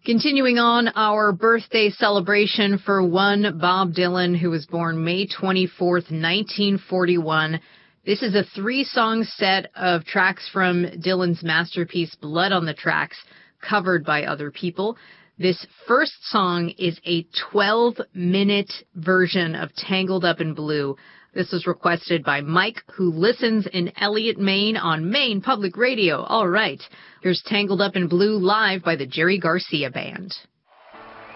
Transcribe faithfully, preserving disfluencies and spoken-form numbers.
Continuing on our birthday celebration for one Bob Dylan, who was born May twenty-fourth, nineteen forty-one. This is a three-song set of tracks from Dylan's masterpiece, Blood on the Tracks, covered by other people. This first song is a twelve-minute version of Tangled Up in Blue. This was requested by Mike, who listens in Elliott, Maine on Maine Public Radio. All right, here's Tangled Up in Blue live by the Jerry Garcia Band.